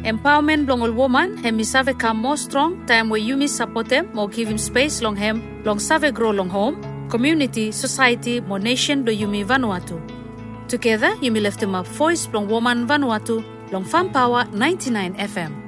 Empowerment blongol woman hemi save come more strong time where you support them or give him space long hem long save grow long home community society mo nation do yumi Vanuatu. Together yumi left him up voice blong woman Vanuatu long Farm Power 99 FM.